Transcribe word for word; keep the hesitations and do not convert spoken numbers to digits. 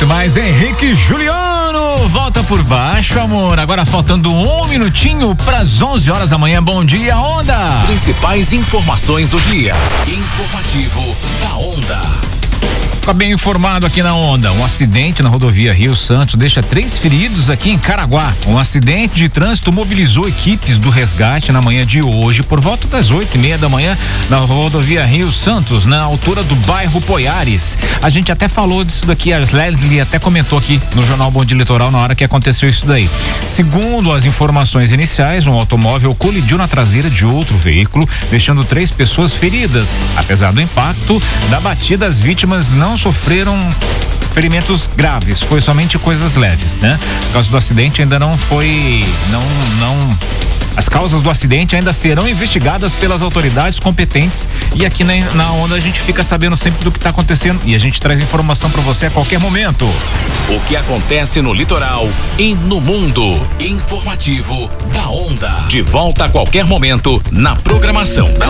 muito mais. Henrique Juliano, volta por baixo, amor. Agora faltando um minutinho para as onze horas da manhã. Bom dia, Onda. As principais informações do dia. Informativo da Onda. Tá bem informado aqui na Onda. Um acidente na rodovia Rio Santos deixa três feridos aqui em Caraguá. Um acidente de trânsito mobilizou equipes do resgate na manhã de hoje, por volta das oito e meia da manhã, na rodovia Rio Santos, na altura do bairro Poiares. A gente até falou disso daqui, a Leslie até comentou aqui no Jornal Bom Dia Litoral na hora que aconteceu isso daí. Segundo as informações iniciais, um automóvel colidiu na traseira de outro veículo, deixando três pessoas feridas. Apesar do impacto da batida, as vítimas não sofreram ferimentos graves, foi somente coisas leves, né? Por causa do acidente ainda não foi, não, não, as causas do acidente ainda serão investigadas pelas autoridades competentes e aqui na, na Onda a gente fica sabendo sempre do que está acontecendo e a gente traz informação para você a qualquer momento. O que acontece no litoral e no mundo. Informativo da Onda. De volta a qualquer momento na programação.